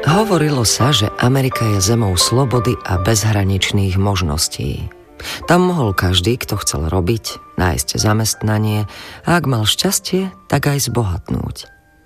Hovorilo sa, že Amerika je zemou slobody a bezhraničných možností. Tam mohol každý, kto chcel robiť, nájsť zamestnanie a ak mal šťastie, tak aj zbohatnúť.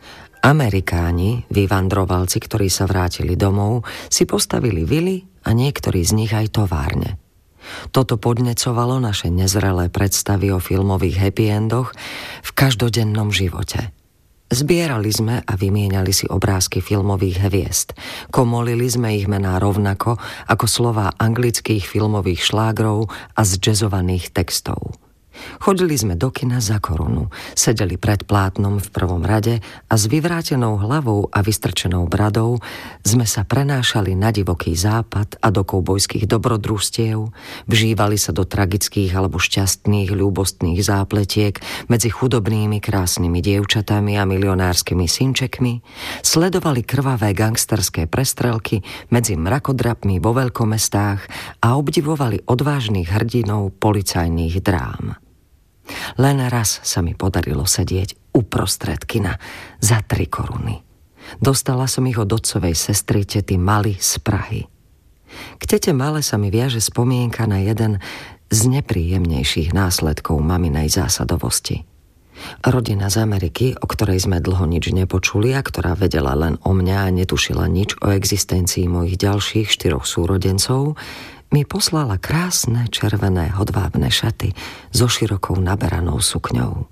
Amerikáni, vyvandrovalci, ktorí sa vrátili domov, si postavili vily a niektorí z nich aj továrne. Toto podnecovalo naše nezrelé predstavy o filmových happy endoch v každodennom živote. Zbierali sme a vymieniali si obrázky filmových hviezd. Komolili sme ich mená rovnako ako slová anglických filmových šlágrov a zjazzovaných textov. Chodili sme do kina za korunu, sedeli pred plátnom v prvom rade a s vyvrátenou hlavou a vystrčenou bradou sme sa prenášali na divoký západ a do koubojských dobrodružstiev, vžívali sa do tragických alebo šťastných ľúbostných zápletiek medzi chudobnými krásnymi dievčatami a milionárskymi synčekmi, sledovali krvavé gangsterské prestrelky medzi mrakodrapmi vo veľkomestách a obdivovali odvážnych hrdinov policajných drám. Len raz sa mi podarilo sedieť uprostred kina za 3 koruny. Dostala som ich od otcovej sestry tety Mali z Prahy. K tete Male sa mi viaže spomienka na jeden z nepríjemnejších následkov maminej zásadovosti. Rodina z Ameriky, o ktorej sme dlho nič nepočuli a ktorá vedela len o mňa a netušila nič o existencii mojich ďalších 4 súrodencov, mi poslala krásne červené hodvábne šaty so širokou naberanou sukňou.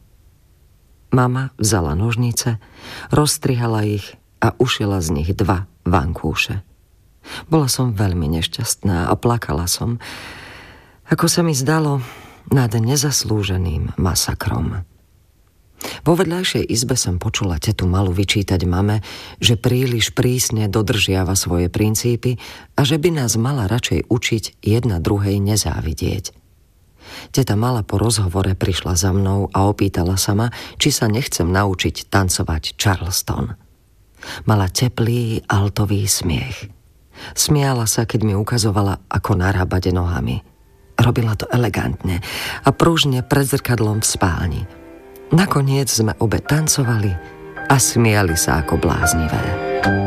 Mama vzala nožnice, rozstrihala ich a ušila z nich 2 vankúše. Bola som veľmi nešťastná a plakala som, ako sa mi zdalo, nad nezaslúženým masakrom. Vo vedľajšej izbe som počula tetu Malu vyčítať mame, že príliš prísne dodržiava svoje princípy a že by nás mala radšej učiť jedna druhej nezávidieť. Teta Mala po rozhovore prišla za mnou a opýtala sa ma, či sa nechcem naučiť tancovať Charleston. Mala teplý, altový smiech. Smiala sa, keď mi ukazovala, ako narábať nohami. Robila to elegantne a pružne pred zrkadlom v spálni. Nakoniec sme obe tancovali a smiali sa ako bláznivé.